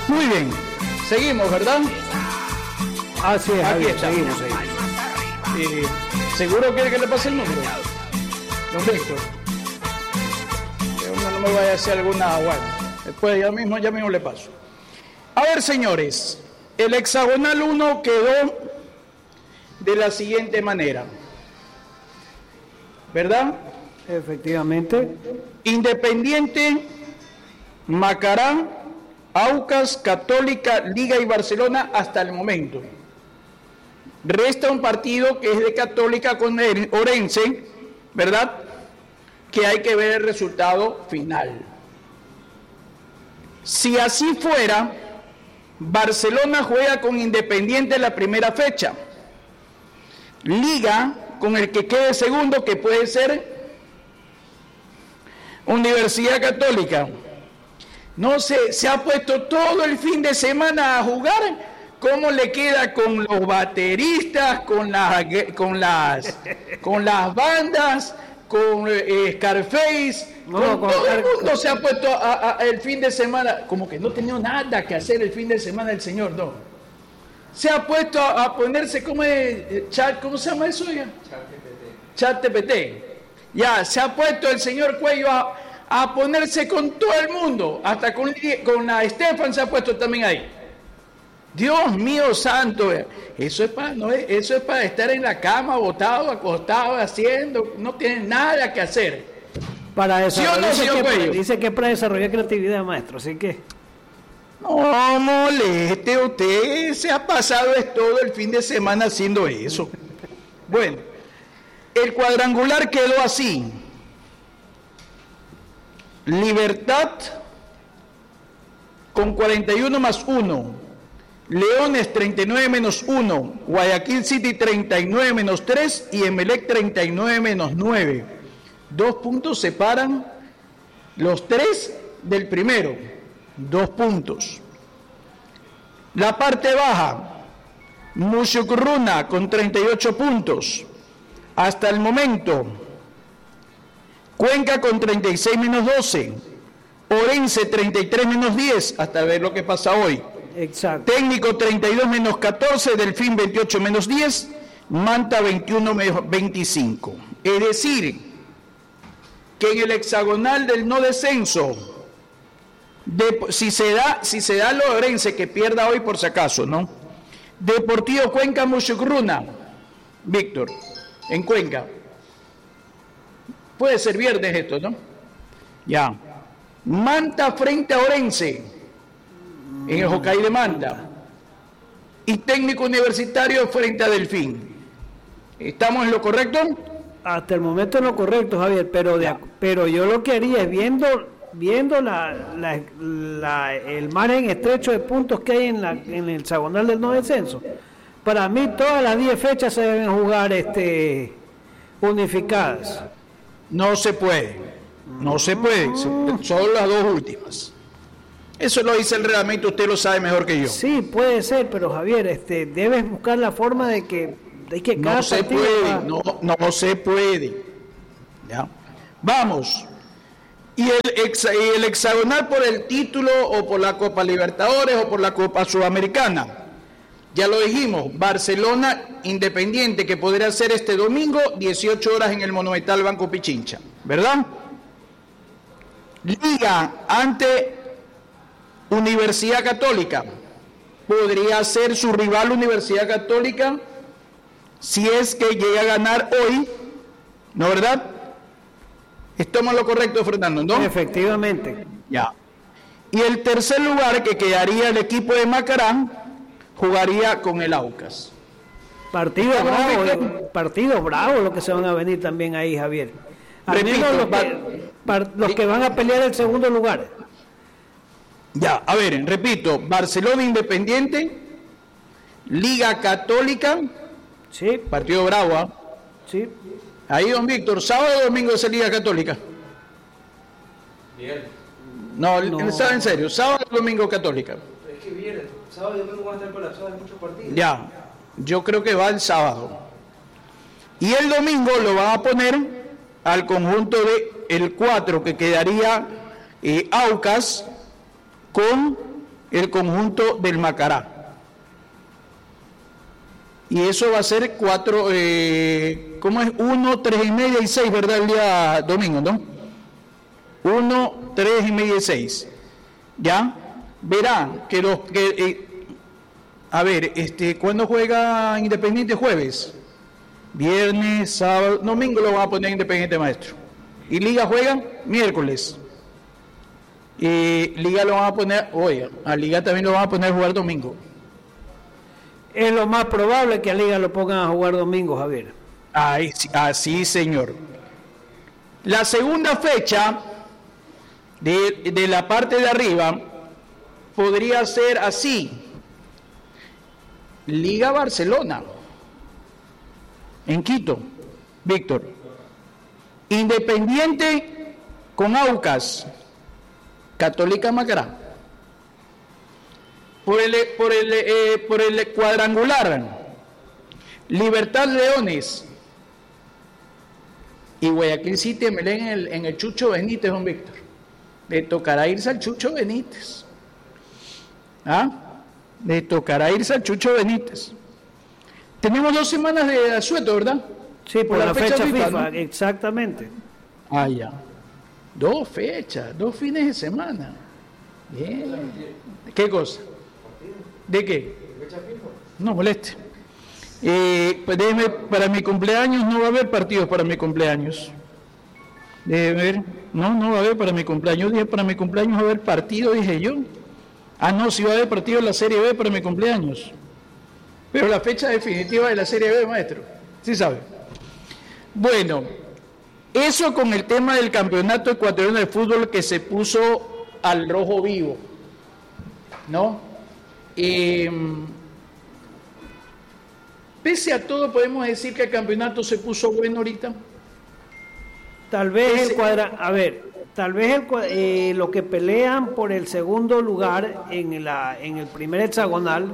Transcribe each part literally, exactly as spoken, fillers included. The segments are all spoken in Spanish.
Muy bien, seguimos, ¿verdad? Así es, aquí está. Seguimos, seguimos. Eh, ¿Seguro quiere que le pase el número? Don Víctor. Que uno no me vaya a hacer alguna, bueno, después ya mismo, ya mismo le paso. A ver, señores, el hexagonal uno quedó de la siguiente manera, ¿verdad? Efectivamente. Independiente, Macará, Aucas, Católica, Liga y Barcelona hasta el momento. Resta un partido que es de Católica con Orense, ¿verdad? Que hay que ver el resultado final. Si así fuera, Barcelona juega con Independiente la primera fecha. Liga con el que quede segundo, que puede ser Universidad Católica. No sé, se ha puesto todo el fin de semana a jugar. ¿Cómo le queda con los bateristas, con las, con las, con las bandas, con eh, Scarface? No, con con todo Scar... el mundo se ha puesto a, a, el fin de semana, como que no tenía nada que hacer el fin de semana el señor, no. Se ha puesto a, a ponerse, ¿cómo es? Chat, ¿cómo se llama eso ya? Chat G P T. Ya, se ha puesto el señor Cuello a, a ponerse con todo el mundo, hasta con, con la Estefan se ha puesto también ahí. Dios mío santo, eso es para no eso es para estar en la cama, botado, acostado, haciendo, no tiene nada que hacer. Para eso, ¿sí o no, dice, señor que, dice que es para desarrollar creatividad, maestro, así que no moleste usted, se ha pasado es todo el fin de semana haciendo eso. Bueno, el cuadrangular quedó así: Libertad con cuarenta y uno más uno, Leones treinta y nueve menos uno, Guayaquil City treinta y nueve menos tres y Emelec treinta y nueve menos nueve. Dos puntos separan los tres del primero. Dos puntos. La parte baja, Muchukruna con treinta y ocho puntos. Hasta el momento, Cuenca con treinta y seis menos doce, Orense treinta y tres menos diez, hasta ver lo que pasa hoy. Exacto. Técnico treinta y dos menos catorce, Delfín veintiocho menos diez, Manta veintiuno menos veinticinco. Es decir, que en el hexagonal del no descenso, de, si se da, si se da lo Orense, que pierda hoy por si acaso, ¿no? Deportivo Cuenca Muchukruna, Víctor, en Cuenca. Puede ser viernes esto, ¿no? Ya. Manta frente a Orense, en el Hokkaido de Manta, y Técnico Universitario frente a Delfín. ¿Estamos en lo correcto? Hasta el momento en lo correcto, Javier, pero de, pero yo lo que haría es viendo viendo la, la, la, el margen estrecho de puntos que hay en, la, en el hexagonal del no descenso. Para mí todas las diez fechas se deben jugar este unificadas. No se puede, no se puede, son las dos últimas. Eso lo dice el reglamento, usted lo sabe mejor que yo. Sí, puede ser, pero Javier, este, debes buscar la forma de que, de que cada no se puede, va... no, no se puede. ¿Ya? Vamos. Y el, hexa, y el hexagonal por el título o por la Copa Libertadores o por la Copa Sudamericana. Ya lo dijimos, Barcelona Independiente, que podría ser este domingo, dieciocho horas en el Monumental Banco Pichincha, ¿verdad? Liga ante Universidad Católica, podría ser su rival Universidad Católica si es que llega a ganar hoy, ¿no, verdad? Estamos en lo correcto, Fernando, ¿no? Efectivamente. Ya. Y el tercer lugar, que quedaría el equipo de Macará, jugaría con el Aucas. Partido bravo, partido bravo lo que se van a venir también ahí, Javier. Al Repito, menos los que, par, los que van a pelear el segundo lugar. Ya, a ver, repito, Barcelona Independiente, Liga Católica, sí, partido bravo, ¿eh? Sí. Ahí, don Víctor, sábado o domingo es Liga Católica. Bien. No, no. en serio, sábado o domingo Católica. Es que viene, sábado y domingo van a estar colapsados en muchos partidos. Ya, yo creo que va el sábado. Y el domingo lo van a poner al conjunto de el cuatro, que quedaría eh, Aucas con el conjunto del Macará. Y eso va a ser cuatro, eh, ¿cómo es? Uno, tres y media y seis, ¿verdad? El día domingo, ¿no? Uno, tres y media y seis. ¿Ya? Verán que los... que eh, a ver, este, ¿cuándo juega Independiente? Jueves. Viernes, sábado, domingo lo van a poner Independiente, maestro. Y Liga juegan miércoles. Y Liga lo van a poner, oye, a Liga también lo van a poner a jugar domingo. Es lo más probable que a Liga lo pongan a jugar domingo, Javier. Ay, sí, así, señor. La segunda fecha de, de la parte de arriba podría ser así. Liga Barcelona en Quito, Víctor. Independiente con Aucas, Católica Macará. Por el, por el, eh, por el cuadrangular, Libertad Leones y Guayaquil City en el, en el Chucho Benítez, don Víctor. Le tocará irse al Chucho Benítez. ¿Ah? Le tocará irse al Chucho Benítez. Tenemos dos semanas de asueto, ¿verdad? Sí, por, por la, la fecha, fecha FIFA, FIFA, ¿no? Exactamente. Ah, ya. Dos fechas, dos fines de semana. Bien. ¿Qué cosa? ¿De qué? No moleste. Eh, pues déjeme, para mi cumpleaños no va a haber partidos para mi cumpleaños. Déjeme ver. No, no va a haber para mi cumpleaños. Dije, para mi cumpleaños va a haber partido, dije yo. Ah, no, sí va a haber partido en la Serie B para mi cumpleaños. Pero la fecha definitiva de la Serie B, maestro. ¿Sí sabe? Bueno, eso con el tema del campeonato ecuatoriano de fútbol que se puso al rojo vivo, ¿no? Eh, pese a todo, podemos decir que el campeonato se puso bueno ahorita. Tal vez pese... el cuadra... A ver... Tal vez el, eh, los que pelean por el segundo lugar en, la, en el primer hexagonal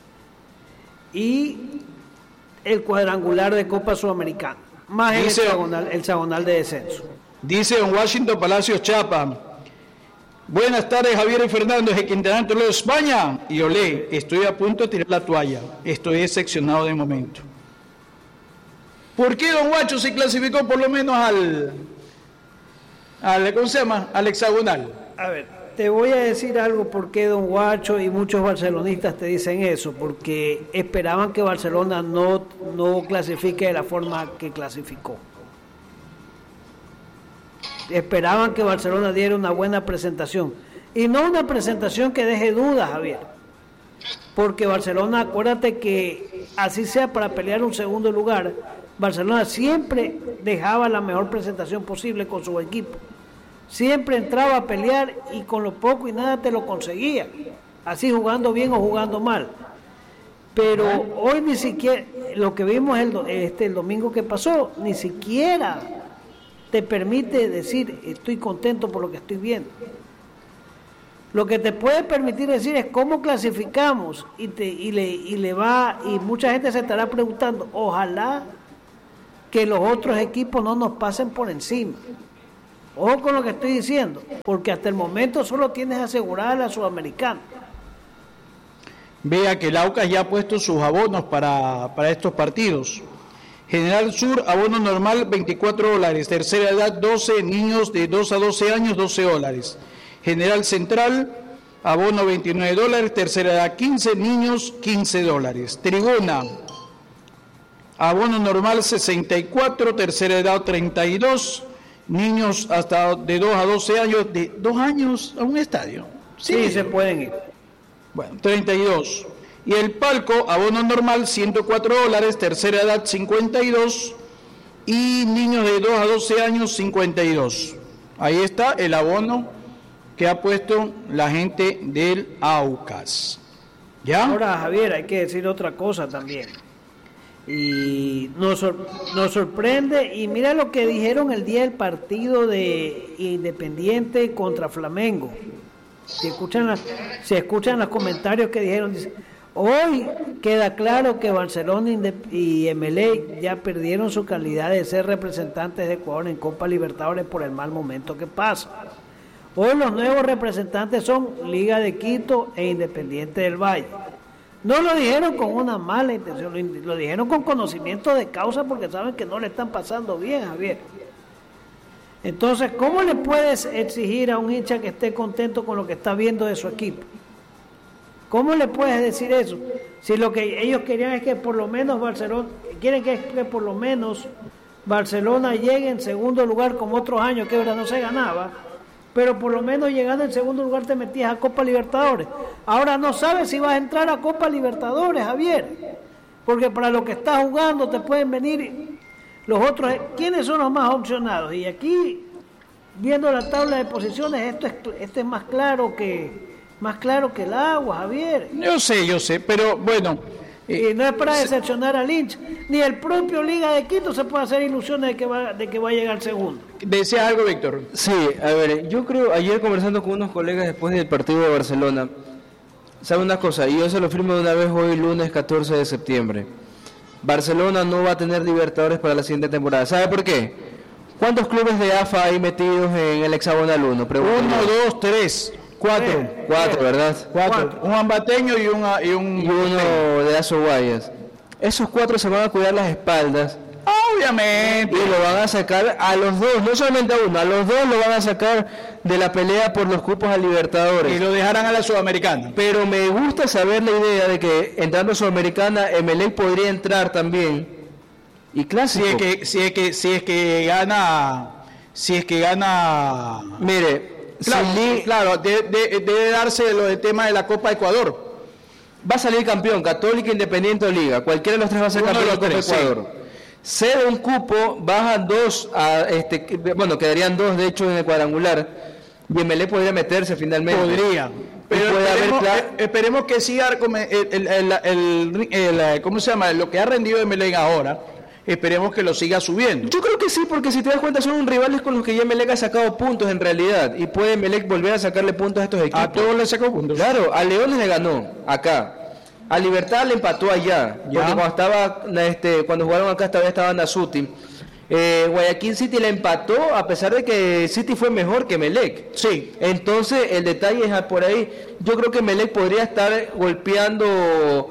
y el cuadrangular de Copa Sudamericana, más el dice, hexagonal, el hexagonal de descenso. Dice don Washington Palacios Chapa, buenas tardes Javier y Fernando, de Quintana Toledo, España. Y olé, estoy a punto de tirar la toalla, estoy decepcionado de momento. ¿Por qué don Guacho se clasificó por lo menos al... Al, ¿cómo se llama? Al hexagonal? A ver, te voy a decir algo por qué don Guacho y muchos barcelonistas te dicen eso, porque esperaban que Barcelona no, no clasifique de la forma que clasificó. Esperaban que Barcelona diera una buena presentación, y no una presentación que deje dudas, Javier, porque Barcelona, acuérdate que así sea para pelear un segundo lugar, Barcelona siempre dejaba la mejor presentación posible con su equipo. Siempre entraba a pelear y con lo poco y nada te lo conseguía. Así jugando bien o jugando mal. Pero hoy ni siquiera, lo que vimos el, este, el domingo que pasó, ni siquiera te permite decir estoy contento por lo que estoy viendo. Lo que te puede permitir decir es cómo clasificamos y, te, y, le, y le va, y mucha gente se estará preguntando, ojalá que los otros equipos no nos pasen por encima. Ojo con lo que estoy diciendo, porque hasta el momento solo tienes asegurada la Sudamericana. Vea que el Aucas ya ha puesto sus abonos para, para estos partidos. General Sur, abono normal veinticuatro dólares, tercera edad doce, niños de dos a doce años doce dólares. General Central, abono veintinueve dólares, tercera edad quince, niños quince dólares. Tribuna, abono normal sesenta y cuatro, tercera edad treinta y dos, niños hasta de dos a doce años, de dos años a un estadio. Sí, sí, se pueden ir. Bueno, treinta y dos. Y el palco, abono normal ciento cuatro dólares, tercera edad cincuenta y dos y niños de dos a doce años cincuenta y dos. Ahí está el abono que ha puesto la gente del Aucas. ¿Ya? Ahora, Javier, hay que decir otra cosa también. Y nos, nos sorprende, y mira lo que dijeron el día del partido de Independiente contra Flamengo. Se escuchan, las, se escuchan los comentarios que dijeron, dice, hoy queda claro que Barcelona y Emelec ya perdieron su calidad de ser representantes de Ecuador en Copa Libertadores por el mal momento que pasa. Hoy los nuevos representantes son Liga de Quito e Independiente del Valle. No lo dijeron con una mala intención, lo dijeron con conocimiento de causa porque saben que no le están pasando bien, Javier. Entonces, ¿cómo le puedes exigir a un hincha que esté contento con lo que está viendo de su equipo? ¿Cómo le puedes decir eso? Si lo que ellos querían es que por lo menos Barcelona, quieren que, que por lo menos Barcelona llegue en segundo lugar como otros años que ahora no se ganaba, pero por lo menos llegando en segundo lugar te metías a Copa Libertadores. Ahora no sabes si vas a entrar a Copa Libertadores, Javier, porque para lo que estás jugando te pueden venir los otros. ¿Quiénes son los más opcionados? Y aquí, viendo la tabla de posiciones, esto es, esto es más claro que más claro que el agua, Javier. Yo sé, yo sé, pero bueno. Y no es para decepcionar al hincha. Ni el propio Liga de Quito se puede hacer ilusiones de que va, de que va a llegar segundo. ¿Decías algo, Víctor? Sí, a ver, yo creo, ayer conversando con unos colegas después del partido de Barcelona, ¿sabe una cosa? Y yo se lo firmo de una vez hoy, lunes catorce de septiembre. Barcelona no va a tener Libertadores para la siguiente temporada. ¿Sabe por qué? ¿Cuántos clubes de A F A hay metidos en el hexagonal uno? Uno, dos, tres. Cuatro. Eh, cuatro, ¿verdad? Cuatro. Cuatro. Un ambateño y, una, y un... Y uno de Azo Guayas. Esos cuatro se van a cuidar las espaldas. Obviamente. Y lo van a sacar a los dos, no solamente a uno, a los dos lo van a sacar de la pelea por los cupos a Libertadores. Y lo dejarán a la Sudamericana. Pero me gusta saber la idea de que entrando a Sudamericana, Emelec podría entrar también. Y clásico. Si es que, si es que, si es que gana... Si es que gana... Mire... Claro, sí, claro debe, debe, debe darse lo del tema de la Copa Ecuador. Va a salir campeón, Católica, Independiente o Liga. Cualquiera de los tres va a ser Uno campeón de la Copa tres, Ecuador. Sí. Cede un cupo, bajan dos, a este, bueno, quedarían dos de hecho en el cuadrangular. Y Emelec podría meterse finalmente. Podría. Pero puede esperemos, haber eh, esperemos que siga el, el, el, el, el, el, ¿cómo se llama? Lo que ha rendido Emelec ahora. Esperemos que lo siga subiendo. Yo creo que sí, porque si te das cuenta son rivales con los que ya Emelec ha sacado puntos en realidad, y puede Emelec volver a sacarle puntos a estos equipos. A todos le sacó puntos. Claro, a Leones le ganó acá, a Libertad le empató allá, ¿Ya? Porque cuando estaba este, cuando jugaron acá todavía estaba Nasuti. Eh, Guayaquil City le empató a pesar de que City fue mejor que Emelec. Sí. Entonces el detalle es por ahí. Yo creo que Emelec podría estar golpeando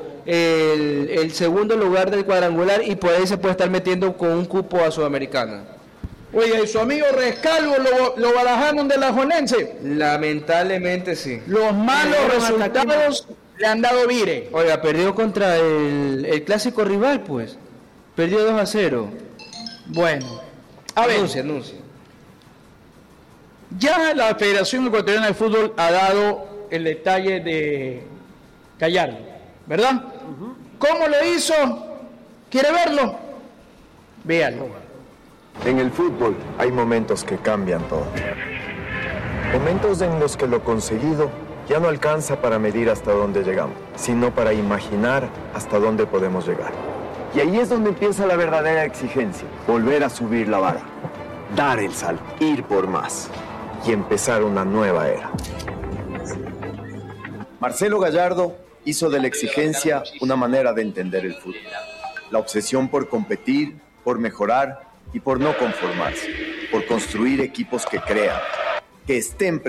El, el segundo lugar del cuadrangular y por ahí se puede estar metiendo con un cupo a Sudamericana. Oye, ¿y su amigo Rescalvo lo, lo barajaron de la Jonense? Lamentablemente sí. Los malos Eh, resultados le han dado vire. Oiga, perdió contra el, el clásico rival, pues. Perdió dos a cero. Bueno, a ver, anuncia, anuncia. Ya la Federación Ecuatoriana de Fútbol ha dado el detalle de Gallardo, ¿verdad? Uh-huh. ¿Cómo lo hizo? ¿Quiere verlo? Véalo. En el fútbol hay momentos que cambian todo. Momentos en los que lo conseguido ya no alcanza para medir hasta dónde llegamos, sino para imaginar hasta dónde podemos llegar. Y ahí es donde empieza la verdadera exigencia, volver a subir la vara, dar el salto, ir por más y empezar una nueva era. Marcelo Gallardo hizo de la exigencia una manera de entender el fútbol. La obsesión por competir, por mejorar y por no conformarse. Por construir equipos que crean, que estén